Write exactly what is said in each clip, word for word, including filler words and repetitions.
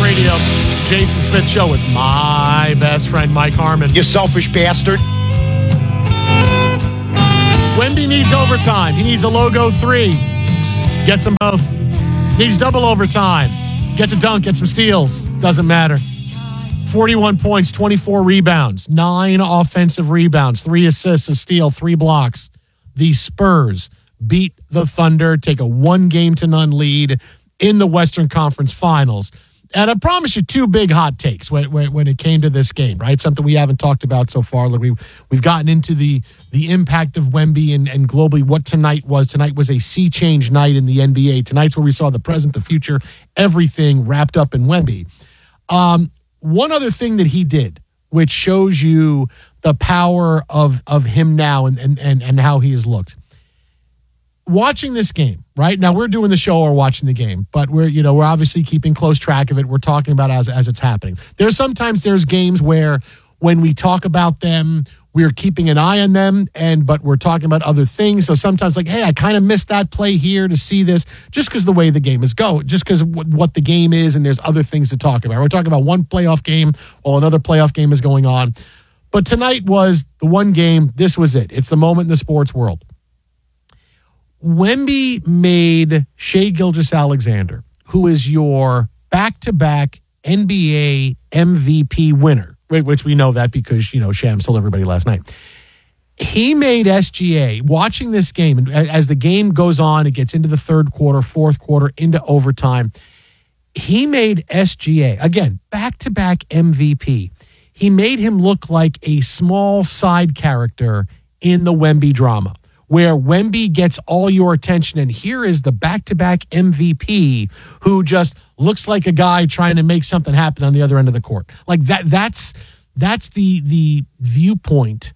Radio. Jason Smith Show with my best friend, Mike Harmon. You selfish bastard. Wemby needs overtime. He needs a logo three. Gets them both. Needs double overtime. Gets a dunk, gets some steals. Doesn't matter. forty-one points, twenty-four rebounds, nine offensive rebounds, three assists, a steal, three blocks. The Spurs beat the Thunder, take a one-game to none lead in the Western Conference Finals. And I promise you two big hot takes when, when, when it came to this game, right? Something we haven't talked about so far. Look, we've, we've gotten into the the impact of Wemby and, and globally what tonight was. Tonight was a sea change night in the N B A. Tonight's where we saw the present, the future, everything wrapped up in Wemby. Um, one other thing that he did, which shows you the power of, of him now and, and, and, and how he has looked. Watching this game, right? Now we're doing the show or watching the game, but we're, you know, we're obviously keeping close track of it. We're talking about it as, as it's happening. There's sometimes there's games where when we talk about them, we're keeping an eye on them and, but we're talking about other things. So sometimes like, hey, I kind of missed that play here to see this just because the way the game is going, just because w- what the game is. And there's other things to talk about. We're talking about one playoff game while another playoff game is going on. But tonight was the one game. This was it. It's the moment in the sports world. Wemby made Shai Gilgeous-Alexander, who is your back-to-back N B A M V P winner, which we know that because, you know, Shams told everybody last night. He made S G A, watching this game, and as the game goes on, it gets into the third quarter, fourth quarter, into overtime. He made S G A, again, back-to-back M V P. He made him look like a small side character in the Wemby drama, where Wemby gets all your attention, and here is the back-to-back M V P who just looks like a guy trying to make something happen on the other end of the court. Like that that's that's the the viewpoint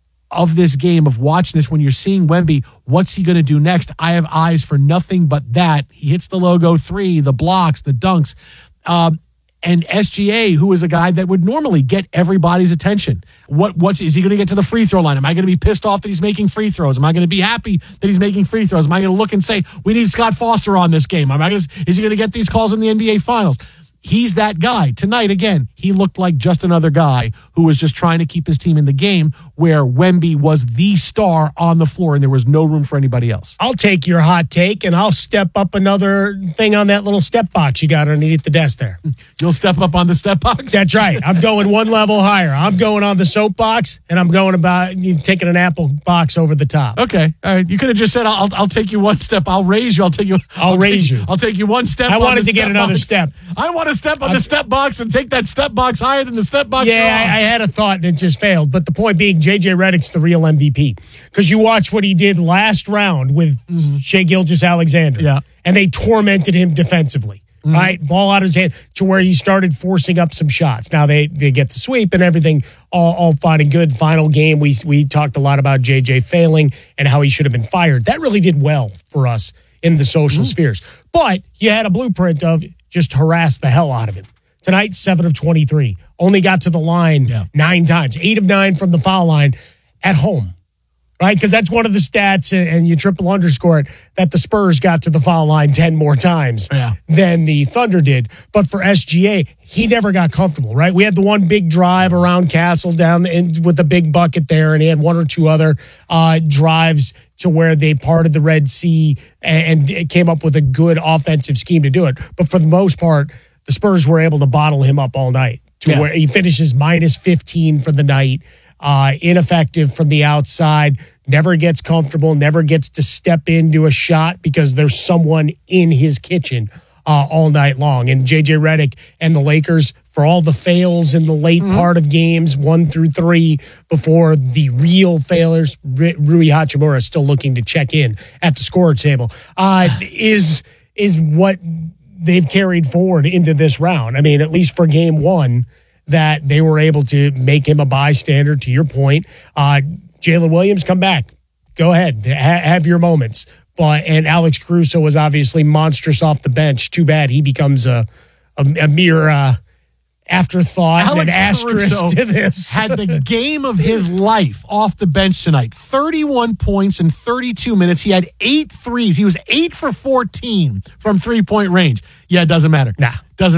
of this game, of watching this when you're seeing Wemby. What's he going to do next? I have eyes for nothing but that. He hits the logo three, the blocks, the dunks. Um, And S G A, who is a guy that would normally get everybody's attention. What what's is he going to get to the free throw line? Am I going to be pissed off that he's making free throws? Am I going to be happy that he's making free throws? Am I going to look and say, we need Scott Foster on this game? Am I going to, is he going to get these calls in the N B A Finals? He's that guy. Tonight, again, he looked like just another guy who was just trying to keep his team in the game, where Wemby was the star on the floor and there was no room for anybody else. I'll take your hot take and I'll step up another thing on that little step box you got underneath the desk there. You'll step up on the step box? That's right. I'm going one level higher. I'm going on the soapbox, and I'm going about you taking an apple box over the top. Okay. All right. You could have just said, I'll I'll take you one step. I'll raise you. I'll take you. I'll, I'll raise take, you. I'll take you one step. I on wanted the to get step another box. step. I want to step on I, the step box and take that step box higher than the step box. Yeah, I, I had a thought and it just failed. But the point being, J J Redick's the real M V P, because you watch what he did last round with mm-hmm. Shai Gilgeous-Alexander. Yeah. And they tormented him defensively. Mm-hmm. Right? Ball out of his hand to where he started forcing up some shots. Now they, they get the sweep and everything, all, all fine and good. Final game, we we talked a lot about J J failing and how he should have been fired. That really did well for us in the social mm-hmm. spheres. But you had a blueprint of just harass the hell out of him. Tonight, seven of twenty-three. Only got to the line yeah. nine times. Eight of nine from the foul line at home. Right? Because that's one of the stats, and, and you triple underscore it, that the Spurs got to the foul line ten more times yeah. than the Thunder did. But for S G A, he never got comfortable, right? We had the one big drive around Castle down in, with the big bucket there, and he had one or two other uh, drives to where they parted the Red Sea and, and came up with a good offensive scheme to do it. But for the most part, the Spurs were able to bottle him up all night to yeah. where he finishes minus fifteen for the night. Uh, ineffective from the outside, never gets comfortable, never gets to step into a shot because there's someone in his kitchen uh, all night long. And J J Redick and the Lakers, for all the fails in the late mm-hmm. part of games one through three, before the real failures, Rui Hachimura still looking to check in at the score table, uh, is is what they've carried forward into this round. I mean, at least for game one, that they were able to make him a bystander, to your point. Uh, Jalen Williams, come back. Go ahead. Ha- have your moments. But And Alex Caruso was obviously monstrous off the bench. Too bad he becomes a, a, a mere uh, afterthought Alex and an asterisk Caruso to this. had the game of his life off the bench tonight. thirty-one points in thirty-two minutes. He had eight threes. He was eight for fourteen from three-point range. Yeah, it doesn't matter. Nah. Doesn't matter.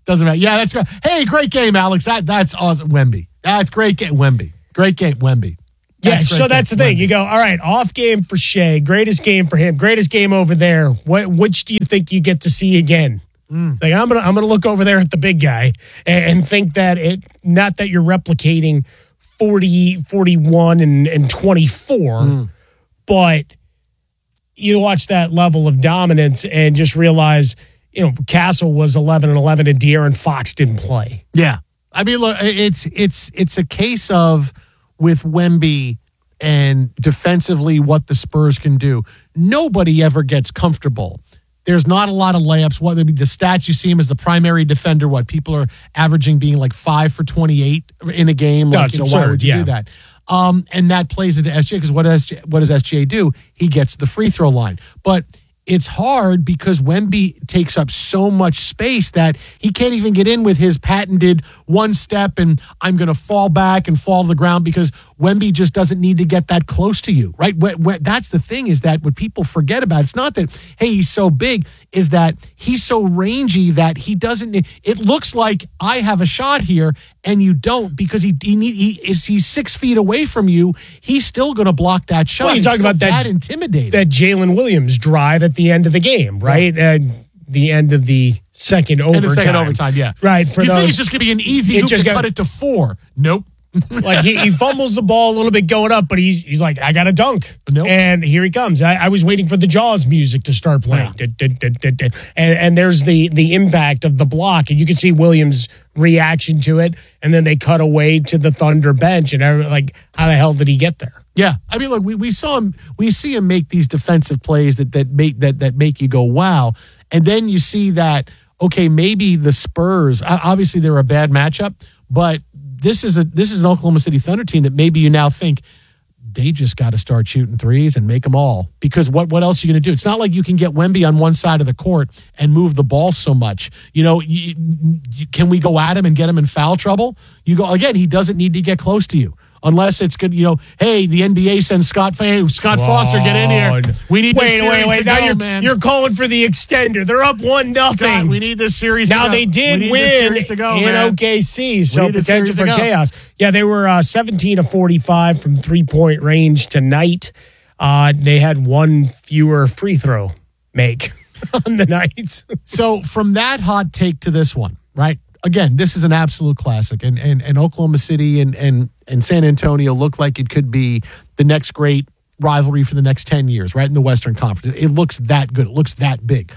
Doesn't matter. Yeah, that's great. Hey, great game, Alex. That That's awesome. Wemby. That's great game. Wemby. Great game, Wemby. Yeah, so that's the thing. You go, all right, off game for Shea, greatest game for him, greatest game over there. What, which do you think you get to see again? Mm. It's like, I'm gonna I'm gonna look over there at the big guy and, and think that it not that you're replicating forty, forty-one, and, and twenty-four, mm. but you watch that level of dominance and just realize, you know, Castle was eleven and eleven and De'Aaron Fox didn't play. Yeah. I mean, look, it's it's it's a case of with Wemby and defensively what the Spurs can do. Nobody ever gets comfortable. There's not a lot of layups. What the stats you see him as the primary defender, what people are averaging being like five for twenty-eight in a game. Like, That's you know, absurd, why would you yeah. do that? Um, and that plays into S G A because what does what does S G A do? He gets to the free throw line. But it's hard because Wemby takes up so much space that he can't even get in with his patented one step and I'm going to fall back and fall to the ground because Wemby just doesn't need to get that close to you, right? That's the thing is that what people forget about, it's not that, hey, he's so big, is that he's so rangy that he doesn't, it looks like I have a shot here and you don't because he he, need, he is he's six feet away from you. He's still going to block that shot. Well, you're talking about that, that intimidating. That Jalen Williams drive at the end of the game, right? At uh, the end of the second overtime. End of second overtime, yeah. Right. For you those, think it's just going to be an easy hoop to got, cut it to four. Nope. Like he, he fumbles the ball a little bit going up, but he's he's like, I got to dunk. Nope. And here he comes. I, I was waiting for the Jaws music to start playing. Yeah. Dun, dun, dun, dun, dun. And, and there's the the impact of the block. And you can see Williams' reaction to it. And then they cut away to the Thunder bench. And everyone, like, how the hell did he get there? Yeah. I mean, look, we, we saw him, we see him make these defensive plays that that make that that make you go, wow. And then you see that, okay, maybe the Spurs, obviously they're a bad matchup, but This is a this is an Oklahoma City Thunder team that maybe you now think they just got to start shooting threes and make them all because what what else are you going to do? It's not like you can get Wemby on one side of the court and move the ball so much. You know, you, you, can we go at him and get him in foul trouble? You go again. He doesn't need to get close to you. Unless it's good, you know, hey, the N B A sends Scott hey, Scott Whoa. Foster, get in here. We need wait, this wait, wait. to now go, you're, man. You're calling for the extender. They're up one nothing. Scott, we need this series. Now to go. they did we win to go, in man. O K C, so potential for go. chaos. Yeah, they were uh, seventeen of forty-five from three point range tonight. Uh, they had one fewer free throw make on the night. So from that hot take to this one, right? Again, this is an absolute classic, and and, and Oklahoma City and, and and San Antonio look like it could be the next great rivalry for the next ten years, right, in the Western Conference. It looks that good. It looks that big.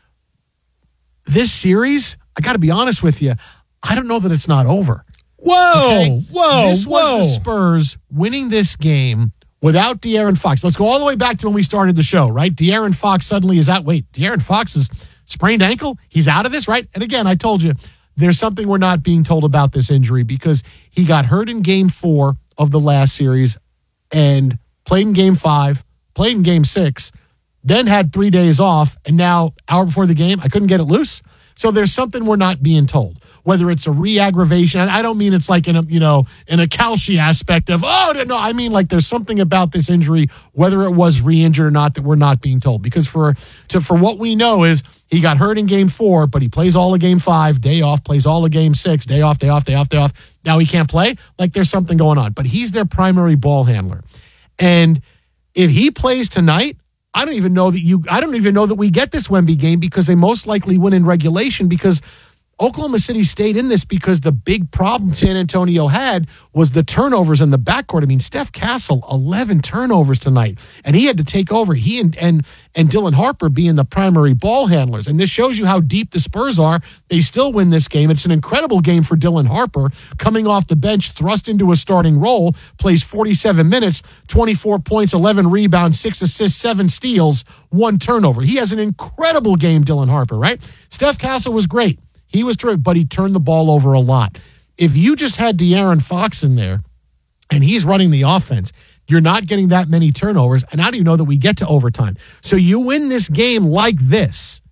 This series, I got to be honest with you, I don't know that it's not over. Whoa, okay? whoa, This whoa. was the Spurs winning this game without De'Aaron Fox. Let's go all the way back to when we started the show, right? De'Aaron Fox suddenly is out. Wait, De'Aaron Fox's sprained ankle? He's out of this, right? And again, I told you, there's something we're not being told about this injury because he got hurt in game four of the last series and played in game five, played in game six, then had three days off, and now, hour before the game, I couldn't get it loose. So there's something we're not being told. Whether it's a re-aggravation, and I don't mean it's like in a, you know, in a Kalshi aspect of, oh, no, I mean like there's something about this injury, whether it was re-injured or not, that we're not being told. Because for to for what we know is he got hurt in game four, but he plays all of game five, day off, plays all of game six, day off, day off, day off, day off. Now he can't play. Like there's something going on. But he's their primary ball handler. And if he plays tonight, I don't even know that you, I don't even know that we get this Wemby game because they most likely win in regulation because Oklahoma City stayed in this because the big problem San Antonio had was the turnovers in the backcourt. I mean, Steph Castle, eleven turnovers tonight, and he had to take over. He and and and Dylan Harper being the primary ball handlers. And this shows you how deep the Spurs are. They still win this game. It's an incredible game for Dylan Harper, coming off the bench, thrust into a starting role, plays forty-seven minutes, twenty-four points, eleven rebounds, six assists, seven steals, one turnover. He has an incredible game, Dylan Harper, right? Steph Castle was great. He was terrific, but he turned the ball over a lot. If you just had De'Aaron Fox in there and he's running the offense, you're not getting that many turnovers, and I don't even know that we get to overtime. So you win this game like this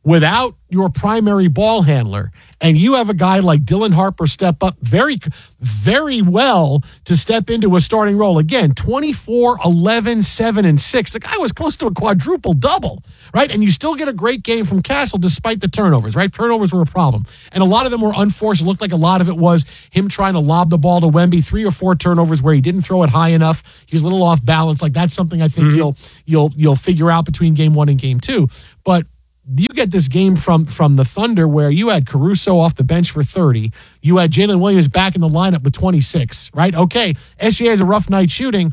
without your primary ball handler, and you have a guy like Dylan Harper step up very, very well to step into a starting role. Again, twenty-four, eleven, seven, and six. The guy was close to a quadruple double, right? And you still get a great game from Castle despite the turnovers, right? Turnovers were a problem. And a lot of them were unforced. It looked like a lot of it was him trying to lob the ball to Wemby. Three or four turnovers where he didn't throw it high enough. He was a little off balance. Like, that's something I think mm-hmm. you'll you'll you'll figure out between game one and game two. But you get this game from from the Thunder where you had Caruso off the bench for thirty. You had Jalen Williams back in the lineup with twenty-six, right? Okay, S G A has a rough night shooting,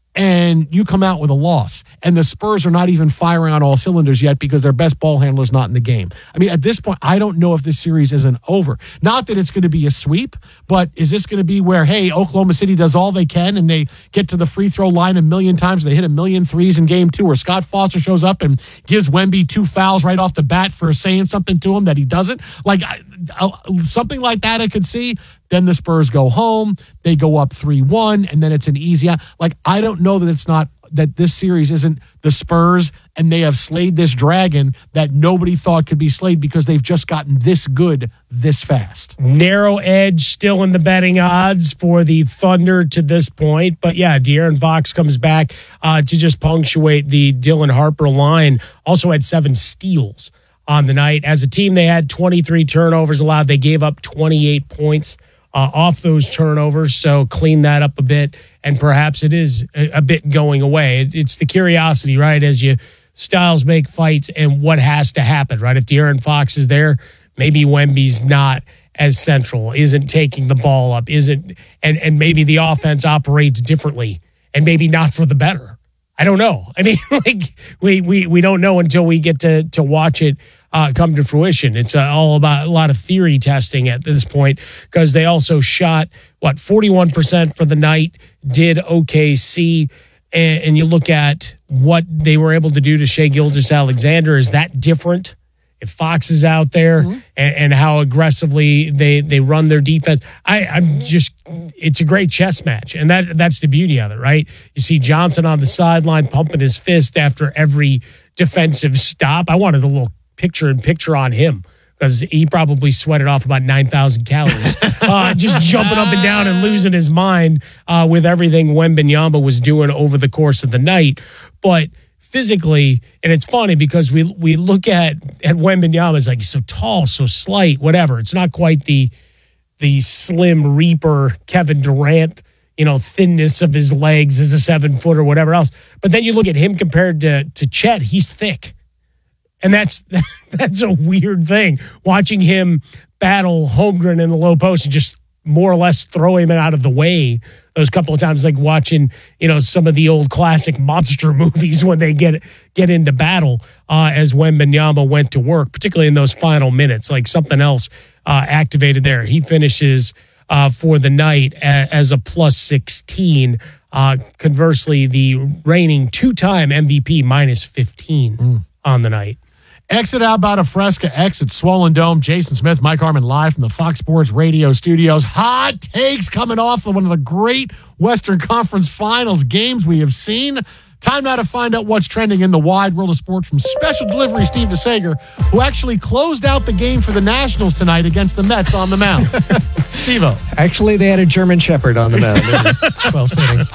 and you come out with a loss. And the Spurs are not even firing on all cylinders yet because their best ball handler is not in the game. I mean, at this point, I don't know if this series isn't over. Not that it's going to be a sweep, but is this going to be where, hey, Oklahoma City does all they can and they get to the free throw line a million times, they hit a million threes in game two, or Scott Foster shows up and gives Wemby two fouls right off the bat for saying something to him that he doesn't? Like, I, I, something like that I could see. Then the Spurs go home, they go up three one, and then it's an easy out. Like, I don't know that it's not, that this series isn't the Spurs and they have slayed this dragon that nobody thought could be slayed because they've just gotten this good this fast. Narrow edge still in the betting odds for the Thunder to this point. But yeah, De'Aaron Fox comes back uh, to just punctuate the Dylan Harper line. Also had seven steals on the night. As a team, they had twenty-three turnovers allowed. They gave up twenty-eight points Uh, off those turnovers, so clean that up a bit, and perhaps it is a, a bit going away. It, it's the curiosity, right, as you styles make fights and what has to happen, right? If De'Aaron Fox is there, maybe Wemby's not as central, isn't taking the ball up, isn't, and, and maybe the offense operates differently, and maybe not for the better. I don't know. I mean, like, we we we don't know until we get to to watch it uh, come to fruition. It's uh, all about a lot of theory testing at this point, because they also shot, what, forty-one percent for the night, did O K C, and, and you look at what they were able to do to Shai Gilgeous-Alexander. Is that different? If Fox is out there mm-hmm. and, and how aggressively they, they run their defense, I, I'm just, it's a great chess match. And that that's the beauty of it, right? You see Johnson on the sideline pumping his fist after every defensive stop. I wanted a little picture in picture on him because he probably sweated off about nine thousand calories. uh, just jumping up and down and losing his mind uh, with everything Wembanyama was doing over the course of the night. But physically, and it's funny because we we look at at Wembanyama as like he's so tall, so slight, whatever. It's not quite the the slim Reaper Kevin Durant, you know, thinness of his legs as a seven foot or whatever else. But then you look at him compared to to Chet, he's thick, and that's that's a weird thing. Watching him battle Holmgren in the low post and just more or less throw him out of the way those couple of times, like watching, you know, some of the old classic monster movies when they get get into battle uh, as Wembanyama went to work, particularly in those final minutes, like something else uh, activated there. He finishes uh, for the night a, as a plus sixteen. Uh, conversely, the reigning two-time M V P minus fifteen mm. on the night. Exit out about a Fresca, exit Swollen Dome. Jason Smith, Mike Harmon live from the Fox Sports Radio studios. Hot takes coming off of one of the great Western Conference Finals games we have seen. Time now to find out what's trending in the wide world of sports from special delivery Steve DeSager, who actually closed out the game for the Nationals tonight against the Mets on the mound. Steve-O. Actually, they had a German Shepherd on the mound in the twelfth inning.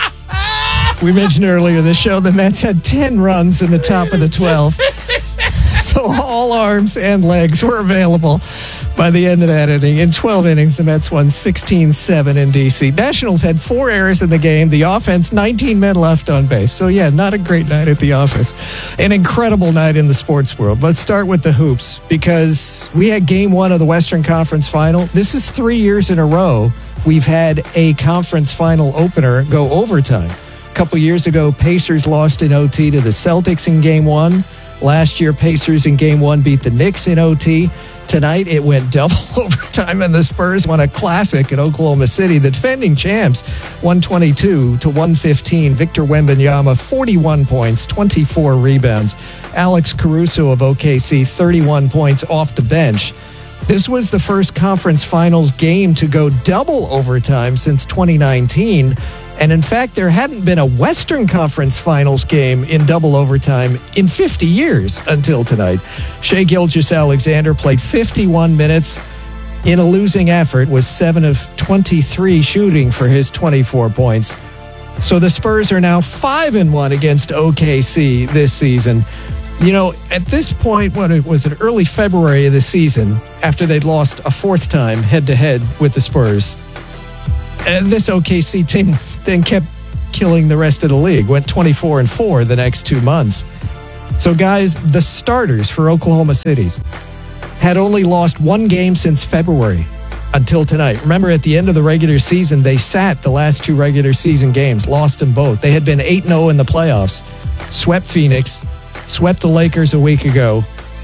We mentioned earlier in the show the Mets had ten runs in the top of the twelfth. So all arms and legs were available by the end of that inning. In twelve innings, the Mets won sixteen seven in D C. Nationals had four errors in the game. The offense, nineteen men left on base. So, yeah, not a great night at the office. An incredible night in the sports world. Let's start with the hoops because we had game one of the Western Conference Final. This is three years in a row we've had a conference final opener go overtime. A couple years ago, Pacers lost in O T to the Celtics in game one. Last year, Pacers in game one beat the Knicks in O T. Tonight, it went double overtime, and the Spurs won a classic at Oklahoma City. The defending champs, one twenty-two to one fifteen. Victor Wembanyama, forty-one points, twenty-four rebounds. Alex Caruso of O K C, thirty-one points off the bench. This was the first conference finals game to go double overtime since twenty nineteen. And in fact, there hadn't been a Western Conference Finals game in double overtime in fifty years until tonight. Shai Gilgeous-Alexander played fifty-one minutes in a losing effort, was seven of twenty-three shooting for his twenty-four points. So the Spurs are now five and one against O K C this season. You know, at this point, what it was in early February of the season, after they'd lost a fourth time head-to-head with the Spurs, and this O K C team then kept killing the rest of the league, went twenty-four and four the next two months. So, guys, the starters for Oklahoma City had only lost one game since February until tonight. Remember, at the end of the regular season, they sat the last two regular season games, lost them both. They had been eight and oh in the playoffs, swept Phoenix, swept the Lakers a week ago,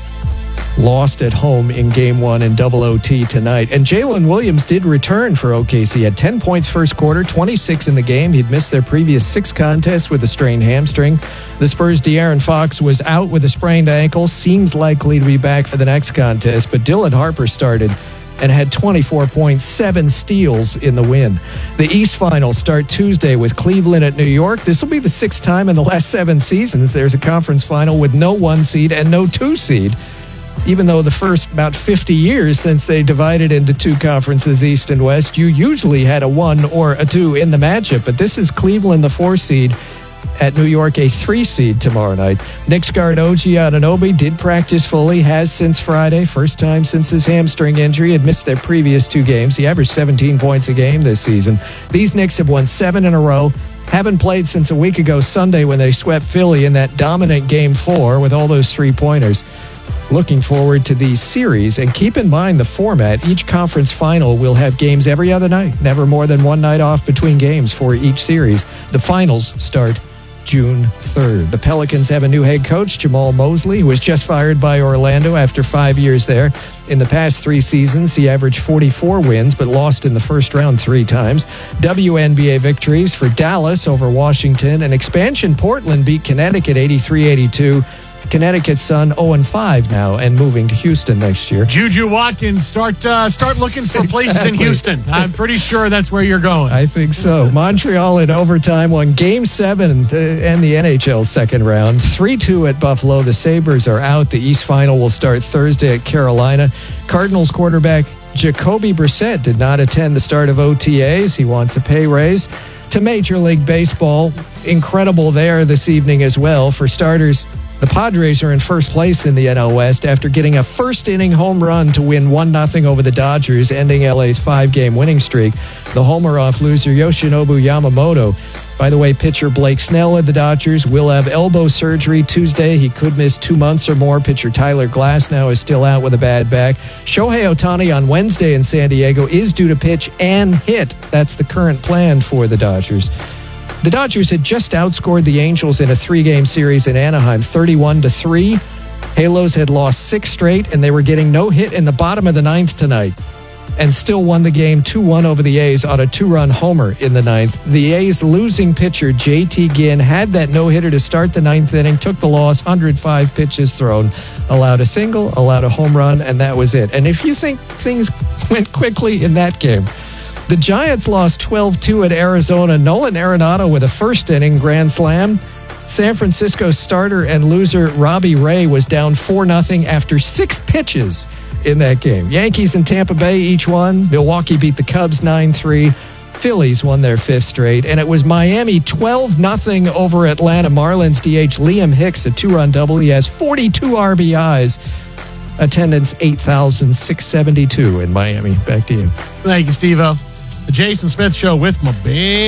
lost at home in game one in double O T tonight. And Jalen Williams did return for O K C. He had ten points first quarter, twenty-six in the game. He'd missed their previous six contests with a strained hamstring. The Spurs' De'Aaron Fox was out with a sprained ankle, seems likely to be back for the next contest, but Dylan Harper started and had twenty-four points, seven steals in the win. The East Finals start Tuesday with Cleveland at New York. This will be the sixth time in the last seven seasons there's a conference final with no one seed and no two seed. Even though the first about fifty years since they divided into two conferences, East and West, you usually had a one or a two in the matchup. But this is Cleveland, the four seed, at New York, a three seed tomorrow night. Knicks guard O G Anunoby did practice fully, has since Friday, first time since his hamstring injury, had missed their previous two games. He averaged seventeen points a game this season. These Knicks have won seven in a row. Haven't played since a week ago Sunday when they swept Philly in that dominant game four with all those three-pointers. Looking forward to these series, and keep in mind the format. Each conference final will have games every other night, never more than one night off between games for each series. The finals start June third. The Pelicans have a new head coach, Jamal Mosley, who was just fired by Orlando after five years there. In the past three seasons, he averaged forty-four wins, but lost in the first round three times. W N B A victories for Dallas over Washington, and expansion Portland beat Connecticut eighty-three eighty-two. Connecticut's son oh and five now and moving to Houston next year. Juju Watkins, start uh, start looking for places Exactly. in Houston. I'm pretty sure that's where you're going. I think so. Montreal in overtime won Game seven to end the N H L second round. three two at Buffalo. The Sabres are out. The East Final will start Thursday at Carolina. Cardinals quarterback Jacoby Brissett did not attend the start of O T As. He wants a pay raise. To Major League Baseball, incredible there this evening as well. For starters, the Padres are in first place in the N L West after getting a first-inning home run to win one nothing over the Dodgers, ending L A's five-game winning streak. The homer off loser Yoshinobu Yamamoto. By the way, pitcher Blake Snell of the Dodgers will have elbow surgery Tuesday. He could miss two months or more. Pitcher Tyler Glasnow is still out with a bad back. Shohei Ohtani on Wednesday in San Diego is due to pitch and hit. That's the current plan for the Dodgers. The Dodgers had just outscored the Angels in a three-game series in Anaheim, thirty-one to three. Halos had lost six straight, and they were getting no hit in the bottom of the ninth tonight, and still won the game two one over the A's on a two-run homer in the ninth. The A's losing pitcher, J T Ginn, had that no-hitter to start the ninth inning, took the loss, one hundred five pitches thrown, allowed a single, allowed a home run, and that was it. And if you think things went quickly in that game, the Giants lost twelve two at Arizona. Nolan Arenado with a first-inning grand slam. San Francisco starter and loser Robbie Ray was down four nothing after six pitches in that game. Yankees and Tampa Bay each won. Milwaukee beat the Cubs nine three. Phillies won their fifth straight. And it was Miami twelve nothing over Atlanta. Marlins D H Liam Hicks, a two-run double. He has forty-two R B Is. Attendance eight thousand six hundred seventy-two in Miami. Back to you. Thank you, Steve-O. The Jason Smith Show with my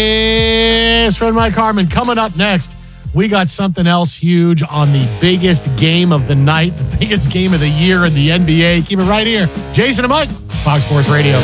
best friend Mike Harmon. Coming up next, we got something else huge on the biggest game of the night, the biggest game of the year in the N B A. Keep it right here. Jason and Mike, Fox Sports Radio.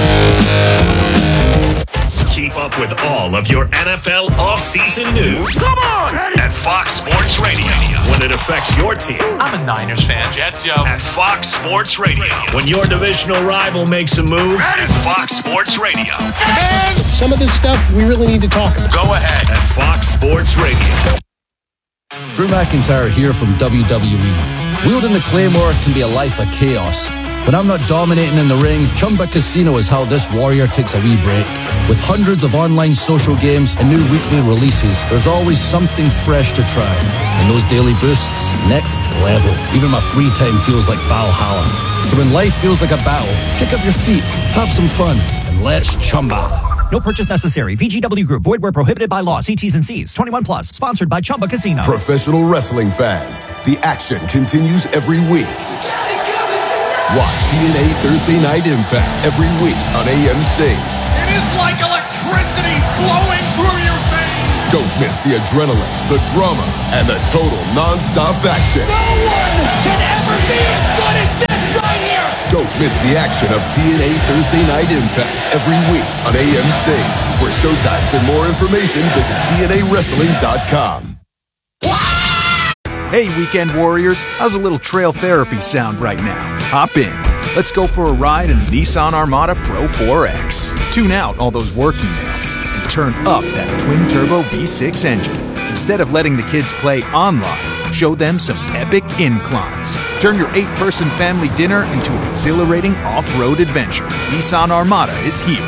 Keep up with all of your N F L offseason news. Come on! At Fox Sports Radio. When it affects your team. I'm a Niners fan. Jets, yo. At Fox Sports Radio. When your divisional rival makes a move. At Fox Sports Radio. And some of this stuff we really need to talk about. Go ahead. At Fox Sports Radio. Drew McIntyre here from W W E. Wielding the Claymore can be a life of chaos. When I'm not dominating in the ring, Chumba Casino is how this warrior takes a wee break. With hundreds of online social games and new weekly releases, there's always something fresh to try. And those daily boosts, next level. Even my free time feels like Valhalla. So when life feels like a battle, kick up your feet, have some fun, and let's chumba. No purchase necessary. V G W Group. Void where prohibited by law. See T's and C's. twenty-one plus. Sponsored by Chumba Casino. Professional wrestling fans, the action continues every week. Watch T N A Thursday Night Impact every week on A M C. It is like electricity flowing through your veins. Don't miss the adrenaline, the drama, and the total non-stop action. No one can ever be as good as this right here. Don't miss the action of T N A Thursday Night Impact every week on A M C. For showtimes and more information, visit T N A wrestling dot com. Hey, Weekend Warriors, how's a little trail therapy sound right now? Hop in. Let's go for a ride in the Nissan Armada Pro four X. Tune out all those work emails and turn up that twin-turbo V six engine. Instead of letting the kids play online, show them some epic inclines. Turn your eight-person family dinner into an exhilarating off-road adventure. Nissan Armada is here.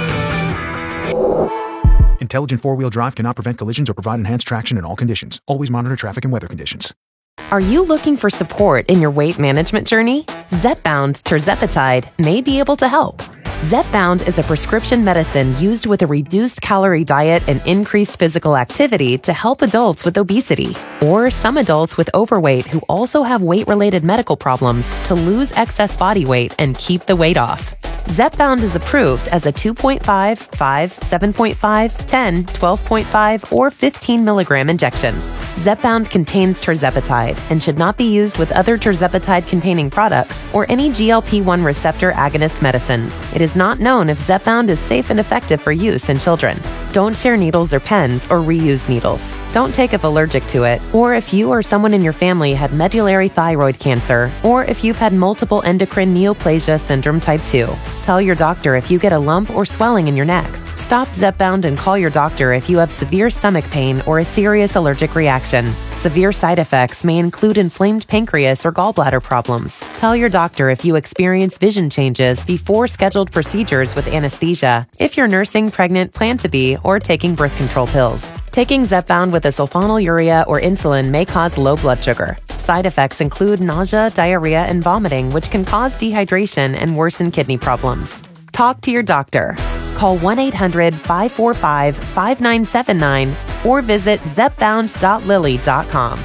Intelligent four-wheel drive cannot prevent collisions or provide enhanced traction in all conditions. Always monitor traffic and weather conditions. Are you looking for support in your weight management journey? Zepbound tirzepatide may be able to help. Zepbound is a prescription medicine used with a reduced calorie diet and increased physical activity to help adults with obesity or some adults with overweight who also have weight-related medical problems to lose excess body weight and keep the weight off. Zepbound is approved as a two point five, five, seven point five, ten, twelve point five, or fifteen milligram injection. Zepbound contains tirzepatide and should not be used with other tirzepatide-containing products or any G L P one receptor agonist medicines. It is not known if Zepbound is safe and effective for use in children. Don't share needles or pens or reuse needles. Don't take if allergic to it, or if you or someone in your family had medullary thyroid cancer, or if you've had multiple endocrine neoplasia syndrome type two. Tell your doctor if you get a lump or swelling in your neck. Stop Zepbound and call your doctor if you have severe stomach pain or a serious allergic reaction. Severe side effects may include inflamed pancreas or gallbladder problems. Tell your doctor if you experience vision changes before scheduled procedures with anesthesia, if you're nursing, pregnant, plan to be, or taking birth control pills. Taking Zepbound with a sulfonylurea or insulin may cause low blood sugar. Side effects include nausea, diarrhea, and vomiting, which can cause dehydration and worsen kidney problems. Talk to your doctor. Call one eight hundred, five four five, five nine seven nine or visit zepbound dot lilly dot com.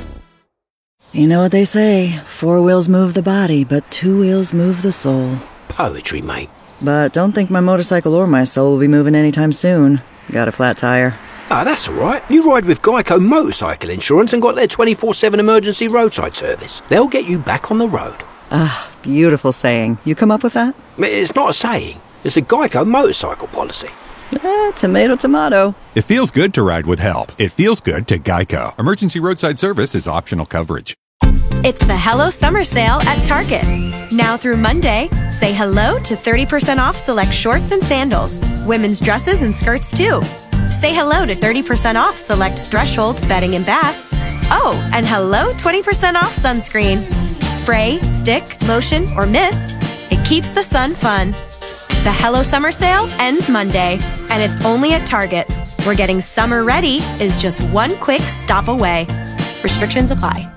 You know what they say, four wheels move the body, but two wheels move the soul. Poetry, mate. But don't think my motorcycle or my soul will be moving anytime soon. Got a flat tire. Ah, that's all right. You ride with Geico Motorcycle Insurance and got their twenty-four seven emergency roadside service. They'll get you back on the road. Ah, beautiful saying. You come up with that? It's not a saying. It's a Geico motorcycle policy. Eh, tomato, tomato. It feels good to ride with help. It feels good to Geico. Emergency roadside service is optional coverage. It's the Hello Summer Sale at Target. Now through Monday, say hello to thirty percent off select shorts and sandals, women's dresses and skirts too. Say hello to thirty percent off select Threshold bedding and bath. Oh, and hello twenty percent off sunscreen. Spray, stick, lotion, or mist. It keeps the sun fun. The Hello Summer Sale ends Monday, and it's only at Target, where getting summer ready is just one quick stop away. Restrictions apply.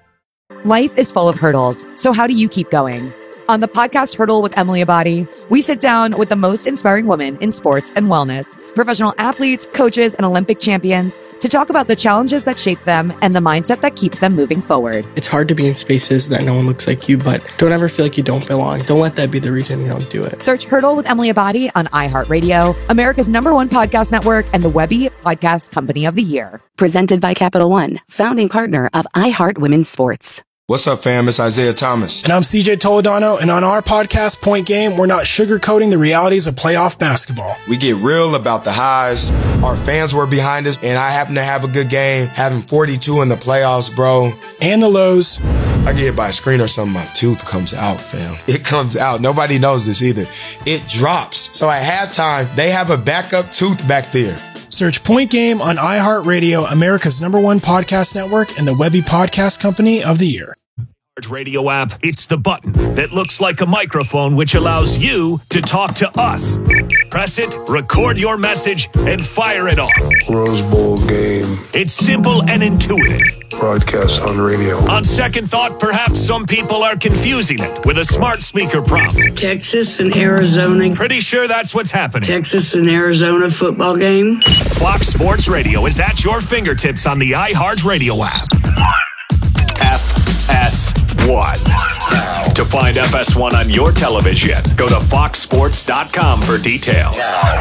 Life is full of hurdles, so how do you keep going? On the podcast Hurdle with Emily Abadi, we sit down with the most inspiring women in sports and wellness, professional athletes, coaches, and Olympic champions to talk about the challenges that shape them and the mindset that keeps them moving forward. It's hard to be in spaces that no one looks like you, but don't ever feel like you don't belong. Don't let that be the reason you don't do it. Search Hurdle with Emily Abadi on iHeartRadio, America's number one podcast network, and the Webby Podcast Company of the Year. Presented by Capital One, founding partner of iHeart Women's Sports. What's up, fam? It's Isaiah Thomas. And I'm C J Toledano, and on our podcast, Point Game, we're not sugarcoating the realities of playoff basketball. We get real about the highs. Our fans were behind us, and I happen to have a good game, having forty-two in the playoffs, bro. And the lows. I get hit by a screen or something, my tooth comes out, fam. It comes out. Nobody knows this either. It drops. So at halftime, they have a backup tooth back there. Search Point Game on iHeartRadio, America's number one podcast network, and the Webby Podcast Company of the Year. Radio app, it's the button that looks like a microphone which allows you to talk to us. Press it, record your message, and fire it off. Rose Bowl game. It's simple and intuitive. Broadcast on radio. On second thought, perhaps some people are confusing it with a smart speaker prompt. Texas and Arizona. Pretty sure that's what's happening. Texas and Arizona football game. Fox Sports Radio is at your fingertips on the iHeartRadio app. F S one. To find F S one on your television, go to fox sports dot com for details.